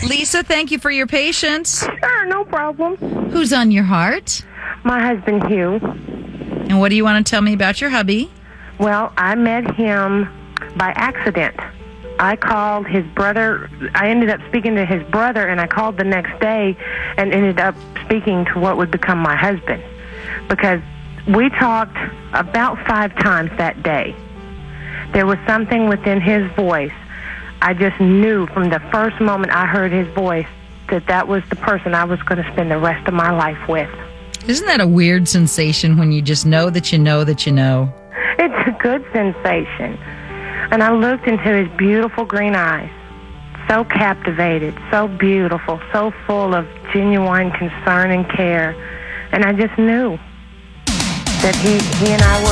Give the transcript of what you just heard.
Lisa, thank you for your patience. Sure, no problem. Who's on your heart? My husband, Hugh. And what do you want to tell me about your hubby? Well, I met him by accident. I called his brother. I ended up speaking to his brother, and I called the next day and ended up speaking to what would become my husband. Because we talked about 5 times that day. There was something within his voice. I just knew from the first moment I heard his voice that that was the person I was going to spend the rest of my life with. Isn't that a weird sensation when you just know that you know that you know? It's a good sensation. And I looked into his beautiful green eyes, so captivated, so beautiful, so full of genuine concern and care. And I just knew that he and I were